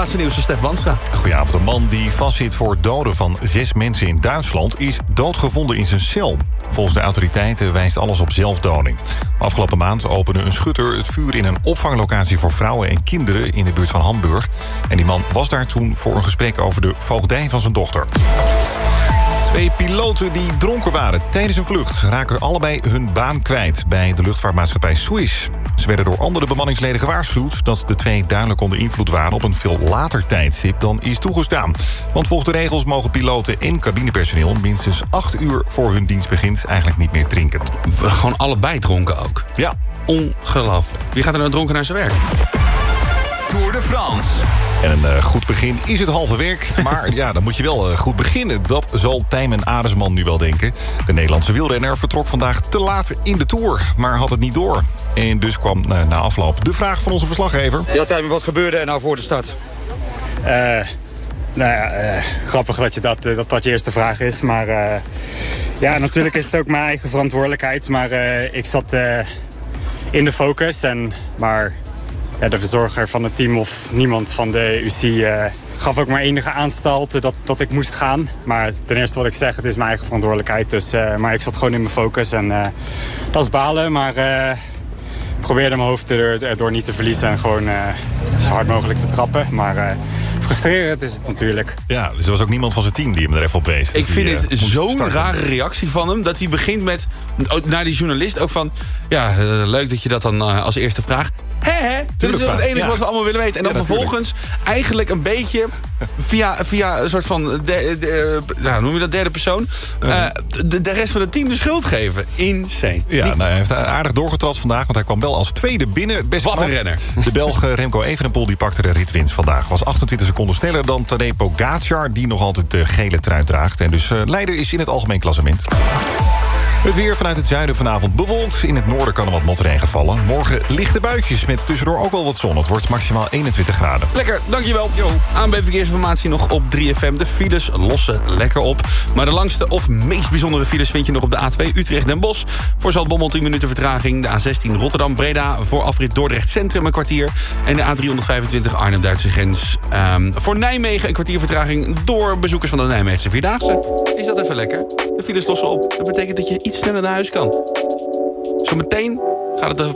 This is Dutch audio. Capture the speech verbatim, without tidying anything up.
laatste nieuws van Stef Banstra. Goedenavond. Een man die vastzit voor doden van zes mensen in Duitsland is doodgevonden in zijn cel. Volgens de autoriteiten wijst alles op zelfdoding. Afgelopen maand opende een schutter het vuur in een opvanglocatie voor vrouwen en kinderen in de buurt van Hamburg. En die man was daar toen voor een gesprek over de voogdij van zijn dochter. Twee piloten die dronken waren tijdens een vlucht raken allebei hun baan kwijt bij de luchtvaartmaatschappij Swiss. Ze werden door andere bemanningsleden gewaarschuwd dat de twee duidelijk onder invloed waren op een veel later tijdstip dan is toegestaan. Want volgens de regels mogen piloten en cabinepersoneel minstens acht uur voor hun dienst begint eigenlijk niet meer drinken. Gewoon allebei dronken ook. Ja. Ongelooflijk. Wie gaat er nou dronken naar zijn werk? Tour de France. En een uh, goed begin is het halve werk. Maar ja, dan moet je wel uh, goed beginnen. Dat zal Tijmen Aresman nu wel denken. De Nederlandse wielrenner vertrok vandaag te laat in de Tour. Maar had het niet door. En dus kwam uh, na afloop de vraag van onze verslaggever. Ja, Tijmen, wat gebeurde er nou voor de start? Uh, nou ja, uh, grappig dat, je dat, uh, dat dat je eerste vraag is. Maar uh, ja, natuurlijk is het ook mijn eigen verantwoordelijkheid. Maar uh, ik zat uh, in de focus. En, maar... Ja, de verzorger van het team of niemand van de U C uh, gaf ook maar enige aanstalten dat, dat ik moest gaan. Maar ten eerste wat ik zeg, het is mijn eigen verantwoordelijkheid. Dus, uh, maar ik zat gewoon in mijn focus en uh, dat is balen. Maar uh, ik probeerde mijn hoofd er, erdoor niet te verliezen en gewoon uh, zo hard mogelijk te trappen. Maar uh, frustrerend is het natuurlijk. Ja, dus er was ook niemand van zijn team die hem er even op wees. Ik vind die, het uh, zo'n starten. rare reactie van hem. Dat hij begint met, naar die journalist ook van... Ja, uh, leuk dat je dat dan uh, als eerste vraagt. Hè, hè? Dat is wel het enige ja. wat we allemaal willen weten. En dan ja, vervolgens eigenlijk een beetje via, via een soort van... De, de, nou, noem je dat derde persoon? Uh, de, de rest van het team de schuld geven. Insane. Ja, nou, hij heeft aardig doorgetrad vandaag, want hij kwam wel als tweede binnen. Best Wat een renner. De Belg Remco Evenepoel die pakte de ritwinst vandaag. Was achtentwintig seconden sneller dan Tadej Pogacar, die nog altijd de gele trui draagt. En dus uh, leider is in het algemeen klassement. Het weer vanuit het zuiden vanavond bewolkt. In het noorden kan er wat motregen vallen. Morgen lichte buitjes met tussendoor ook wel wat zon. Het wordt maximaal eenentwintig graden. Lekker, dankjewel. A N B Verkeersinformatie nog op drie F M. De files lossen lekker op. Maar de langste of meest bijzondere files vind je nog op de A twee Utrecht-Den Bosch. Voor Zaltbommel tien minuten vertraging. De A zestien Rotterdam-Breda voor afrit Dordrecht Centrum een kwartier. En de A driehonderdvijfentwintig Arnhem-Duitse grens. Um, voor Nijmegen een kwartier vertraging door bezoekers van de Nijmeegse Vierdaagse. Is dat even lekker? De files lossen op. Dat betekent dat je iets sneller naar huis kan. Zometeen gaat het er